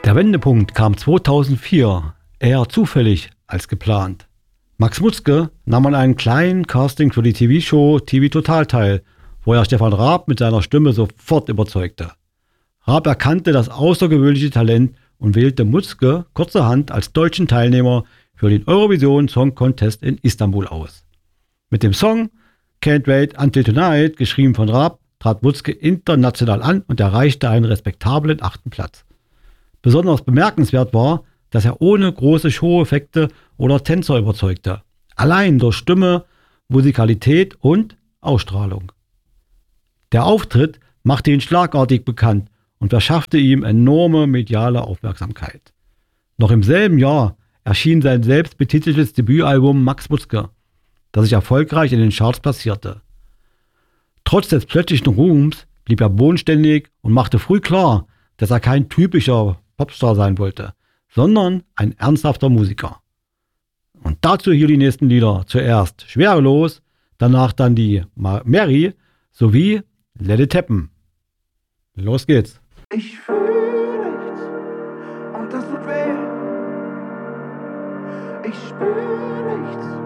Der Wendepunkt kam 2004, eher zufällig als geplant. Max Mutzke nahm an einem kleinen Casting für die TV-Show TV Total teil, wo er Stefan Raab mit seiner Stimme sofort überzeugte. Raab erkannte das außergewöhnliche Talent und wählte Mutzke kurzerhand als deutschen Teilnehmer für den Eurovision Song Contest in Istanbul aus. Mit dem Song Can't Wait Until Tonight, geschrieben von Raab, trat Mutzke international an und erreichte einen respektablen 8. Platz. Besonders bemerkenswert war, dass er ohne große Show-Effekte oder Tänzer überzeugte. Allein durch Stimme, Musikalität und Ausstrahlung. Der Auftritt machte ihn schlagartig bekannt und verschaffte ihm enorme mediale Aufmerksamkeit. Noch im selben Jahr erschien sein selbstbetiteltes Debütalbum Max Mutzke, das sich erfolgreich in den Charts platzierte. Trotz des plötzlichen Ruhms blieb er bodenständig und machte früh klar, dass er kein typischer Popstar sein wollte, sondern ein ernsthafter Musiker. Und dazu hier die nächsten Lieder. Zuerst Schwerelos, danach dann die Mary sowie Let It Happen. Los geht's. Ich fühle nichts und das tut weh. Ich spüre nichts